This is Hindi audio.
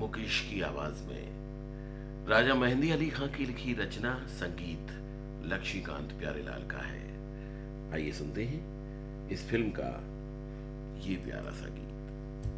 मुकेश की आवाज में राजा मेहंदी अली खां की लिखी रचना, संगीत लक्ष्मीकांत प्यारेलाल का है। आइए सुनते हैं इस फिल्म का ये प्यारा सा गीत।